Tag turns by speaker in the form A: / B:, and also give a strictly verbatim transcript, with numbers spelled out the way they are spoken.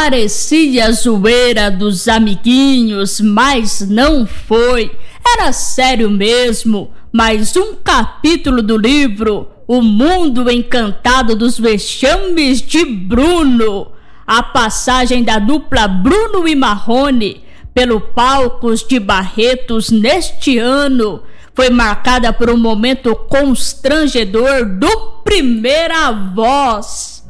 A: Parecia zoeira dos amiguinhos, mas não foi. Era sério mesmo. Mais um capítulo do livro O Mundo Encantado dos Vexames de Bruno. A passagem da dupla Bruno e Marrone pelo Palcos de Barretos neste ano foi marcada por um momento constrangedor do Primeira Voz.